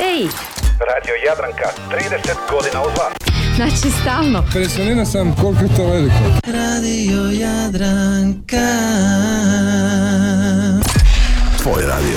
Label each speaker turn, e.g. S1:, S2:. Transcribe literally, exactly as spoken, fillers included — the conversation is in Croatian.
S1: Ej!
S2: Radio Jadranka, trideset godina uz vas.
S1: Znači stalno.
S3: Impresioniran sam koliko je to veliko.
S4: Radio Jadranka.
S5: Tvoj radio.